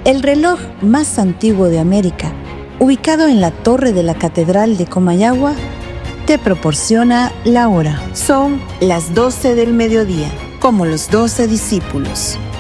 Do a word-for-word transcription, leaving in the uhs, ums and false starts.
El reloj más antiguo de América, ubicado en la torre de la Catedral de Comayagua, te proporciona la hora. Son las doce del mediodía, como los doce discípulos.